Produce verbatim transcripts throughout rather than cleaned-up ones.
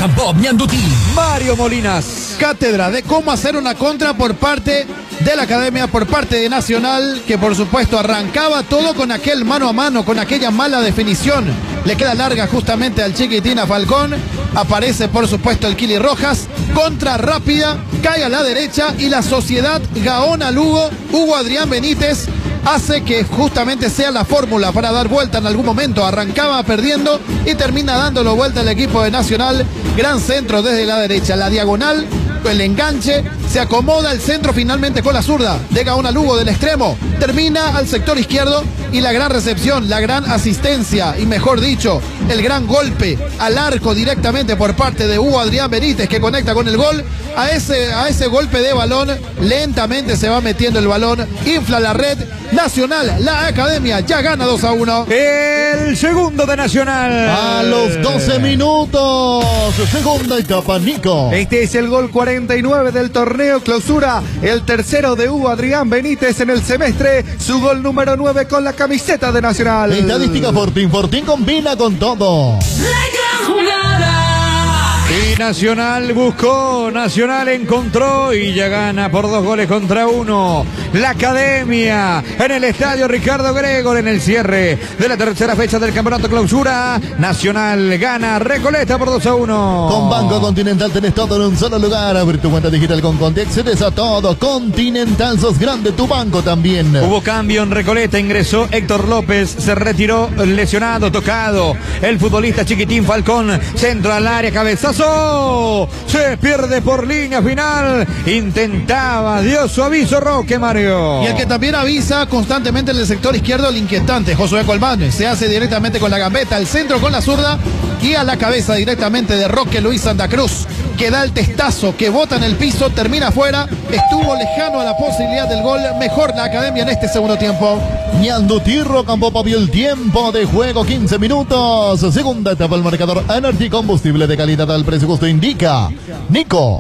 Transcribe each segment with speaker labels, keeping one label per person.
Speaker 1: Rocampo, Miandutí.
Speaker 2: Mario Molinas.
Speaker 3: Cátedra de cómo hacer una contra por parte de la academia, por parte de Nacional, que por supuesto arrancaba todo con aquel mano a mano, con aquella mala definición. Le queda larga justamente al Chiquitina Falcón. Aparece por supuesto el Kili Rojas. Contra rápida, cae a la derecha y la Sociedad Gaona Lugo, Hugo Adrián Benítez, hace que justamente sea la fórmula para dar vuelta en algún momento. Arrancaba perdiendo y termina dándolo vuelta el equipo de Nacional. Gran centro desde la derecha, la diagonal, el enganche, se acomoda el centro finalmente con la zurda de Gaona Lugo del extremo, termina al sector izquierdo y la gran recepción, la gran asistencia y mejor dicho, el gran golpe al arco directamente por parte de Hugo Adrián Benítez, que conecta con el gol. A ese, a ese golpe de balón lentamente se va metiendo el balón, infla la red. Nacional, la academia ya gana dos a uno.
Speaker 2: El segundo de Nacional.
Speaker 4: A los doce minutos, segunda etapa, Nico.
Speaker 2: Este es el gol cuarenta y nueve del torneo clausura. El tercero de Hugo Adrián Benítez en el semestre. Su gol número nueve con la camiseta de Nacional.
Speaker 4: Estadística Fortín. Fortín combina con todo.
Speaker 2: Y Nacional buscó, Nacional encontró y ya gana por dos goles contra uno. La academia en el estadio Ricardo Gregor en el cierre de la tercera fecha del campeonato clausura. Nacional gana Recoleta por dos a uno.
Speaker 4: Con Banco Continental tenés todo en un solo lugar. Abre tu cuenta digital con Conti, accedes a todo. Continental, sos grande, tu banco también.
Speaker 2: Hubo cambio en Recoleta, ingresó Héctor López, se retiró lesionado, tocado. El futbolista Chiquitín Falcón, centro al área, cabezazo. Se pierde por línea final. Intentaba, dio su aviso Roque, Mario.
Speaker 3: Y el que también avisa constantemente en el sector izquierdo, el inquietante Josué Colmán. Se hace directamente con la gambeta, el centro con la zurda y a la cabeza directamente de Roque Luis Santa Cruz, que da el testazo, que bota en el piso, termina afuera. Estuvo lejano a la posibilidad del gol. Mejor la academia en este segundo tiempo.
Speaker 4: Miandutí, Rocampo vio el tiempo de juego, quince minutos. Segunda etapa, el marcador Energy, combustible de calidad al precio justo indica Nico.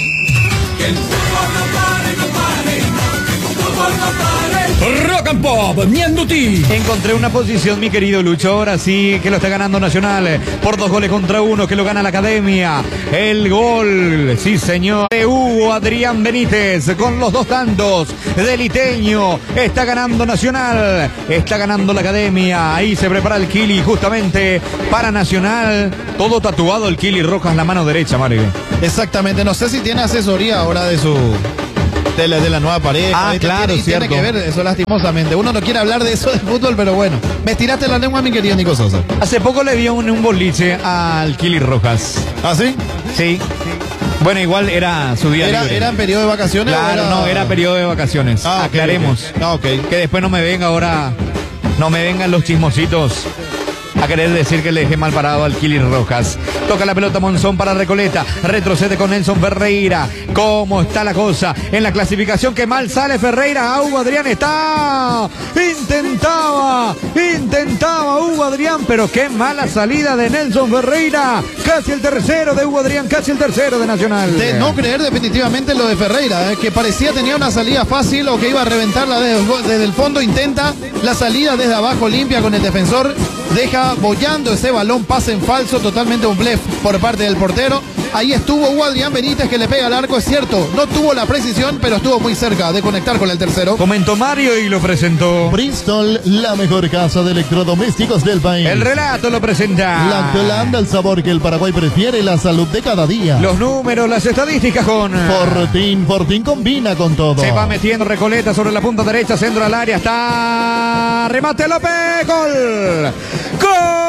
Speaker 1: Rock and Pop, Miandutí.
Speaker 2: Encontré una posición, mi querido Lucho. Ahora sí que lo está ganando Nacional por dos goles contra uno, que lo gana la academia. El gol, sí señor, de Hugo Adrián Benítez con los dos tantos del Iteño. Está ganando Nacional, está ganando la academia. Ahí se prepara el Kili justamente para Nacional. Todo tatuado el Kili Rojas en la mano derecha, Mario.
Speaker 3: Exactamente, no sé si tiene asesoría ahora de su... De la, de la nueva pareja.
Speaker 2: Ah, claro,
Speaker 3: tiene,
Speaker 2: cierto.
Speaker 3: Tiene que ver eso lastimosamente. Uno no quiere hablar de eso de fútbol, pero bueno. Me tiraste la lengua, mi querido Nico Sosa.
Speaker 2: Hace poco le dio un, un boliche al Kili Rojas.
Speaker 3: ¿Ah, sí?
Speaker 2: Sí. Bueno, igual era su día
Speaker 3: ¿Era,
Speaker 2: libre.
Speaker 3: ¿Era en periodo de vacaciones?
Speaker 2: Claro,
Speaker 3: o era...
Speaker 2: no, era periodo de vacaciones.
Speaker 3: Ah,
Speaker 2: aclaremos.
Speaker 3: Okay, okay. Ah, okay.
Speaker 2: Que después no me venga ahora, no me vengan los chismositos a querer decir que le dejé mal parado al Kili Rojas. Toca la pelota Monzón para Recoleta. Retrocede con Nelson Ferreira. ¿Cómo está la cosa en la clasificación? Que mal sale Ferreira. Hugo Adrián está. Intentaba. Intentaba Hugo Adrián. Pero qué mala salida de Nelson Ferreira. Casi el tercero de Hugo Adrián. Casi el tercero de Nacional.
Speaker 3: De no creer definitivamente lo de Ferreira, eh, que parecía tenía una salida fácil o que iba a reventarla desde, desde el fondo. Intenta la salida desde abajo limpia con el defensor. Deja bollando ese balón, pase en falso, totalmente un blef por parte del portero. Ahí estuvo Hugo Adrián Benítez, que le pega al arco, es cierto, no tuvo la precisión, pero estuvo muy cerca de conectar con el tercero.
Speaker 2: Comentó Mario y lo presentó
Speaker 4: Bristol, la mejor casa de electrodomésticos del país.
Speaker 2: El relato lo presenta
Speaker 4: Lactolanda, el sabor que el Paraguay prefiere, la salud de cada día.
Speaker 2: los números, las estadísticas con
Speaker 4: Fortín, Fortín combina con todo.
Speaker 2: Se va metiendo Recoleta sobre la punta derecha, centro al área, está remate López, gol. ¡Gol!